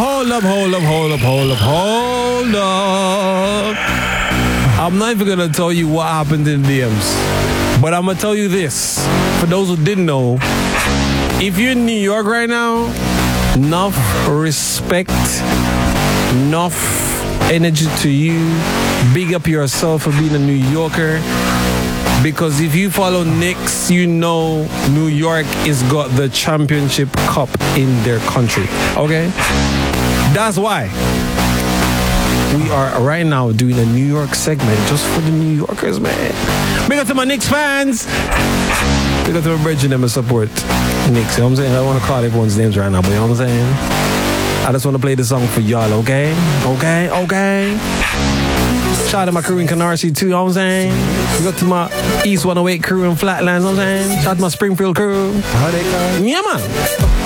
hold up. I'm not even gonna tell you what happened in the DMs, but I'm gonna tell you this. For those who didn't know, if you're in New York right now, enough respect, enough energy to you. Big up yourself for being a New Yorker. Because if you follow Knicks, you know New York is got the championship cup in their country. Okay? That's why we are right now doing a New York segment just for the New Yorkers, man. Big up to my Knicks fans. Big up to my bridge and them support Knicks. You know what I'm saying? I don't want to call everyone's names right now, but you know what I'm saying? I just want to play the song for y'all, okay? Okay? Shout out to my crew in Canarsie too, you know what I'm saying? Big up to my East 108 crew in Flatlands, you know what I'm saying? Shout out to my Springfield crew. Yeah, man.